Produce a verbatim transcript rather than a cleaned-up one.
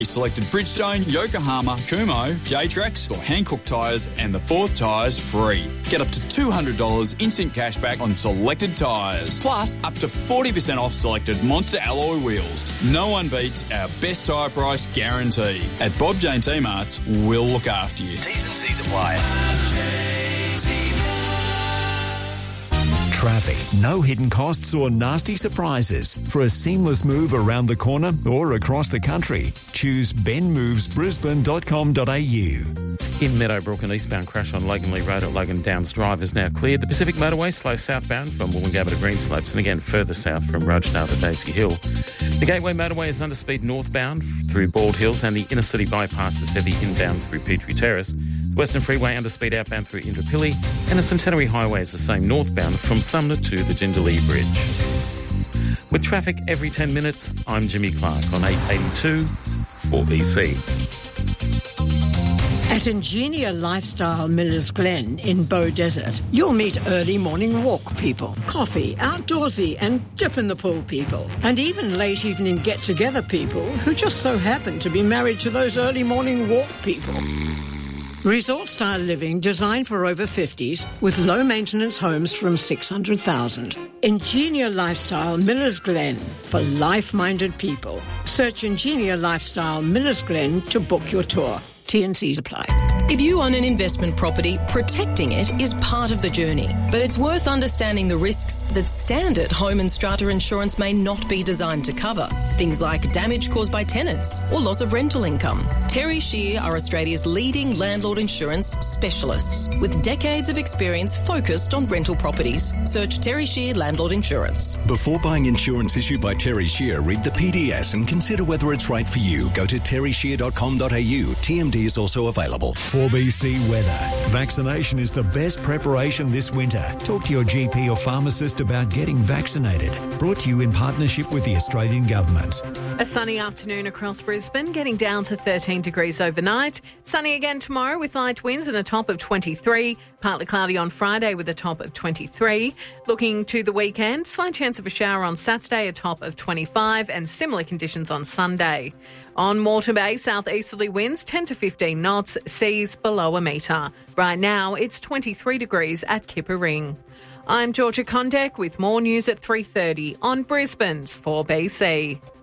Selected Bridgestone, Yokohama, Kumho, J-Trax or Hankook tyres and the fourth tyres free. Get up to two hundred dollars instant cashback on selected tyres. Plus, up to forty percent off selected Monster alloy wheels. No one beats our best tyre price guarantee. At Bob Jane T-Marts, we'll look after you. T's and C's apply. Traffic, no hidden costs or nasty surprises. For a seamless move around the corner or across the country, choose ben moves brisbane dot com dot a u. In Meadowbrook, an eastbound crash on Loganley Road at Logan Downs Drive is now cleared. The Pacific Motorway slow southbound from Woolloongabba to Greenslopes and again further south from Rochedale to Daisy Hill. The Gateway Motorway is under speed northbound through Bald Hills and the inner city bypass is heavy inbound through Petrie Terrace. The Western Freeway under speed outbound through Indooroopilly and the Centenary Highway is the same northbound from Sumner to the Jindalee Bridge. With traffic every ten minutes, I'm Jimmy Clark on eight eighty-two four B C. At Ingenia Lifestyle Millers Glen in Bow Desert, you'll meet early morning walk people, coffee, outdoorsy and dip in the pool people, and even late evening get-together people who just so happen to be married to those early morning walk people. Resort-style living designed for over fifties with low-maintenance homes from six hundred thousand. Ingenia Lifestyle Millers Glen for life-minded people. Search Ingenia Lifestyle Millers Glen to book your tour. T and C's apply. If you own an investment property, protecting it is part of the journey. But it's worth understanding the risks that standard home and strata insurance may not be designed to cover. Things like damage caused by tenants or loss of rental income. Terry Shear are Australia's leading landlord insurance specialists with decades of experience focused on rental properties. Search Terry Shear Landlord Insurance. Before buying insurance issued by Terry Shear, read the P D S and consider whether it's right for you. Go to terry shear dot com dot a u. T M D is also available. four B C weather. Vaccination is the best preparation this winter. Talk to your G P or pharmacist about getting vaccinated. Brought to you in partnership with the Australian Government. A sunny afternoon across Brisbane, getting down to thirteen degrees overnight. Sunny again tomorrow with light winds and a top of twenty-three. Partly cloudy on Friday with a top of twenty-three. Looking to the weekend, slight chance of a shower on Saturday, a top of twenty-five, and similar conditions on Sunday. On Moreton Bay, southeasterly winds ten to fifteen knots, seas below a metre. Right now, it's twenty-three degrees at Kippa Ring. I'm Georgia Condek with more news at three thirty on Brisbane's four B C.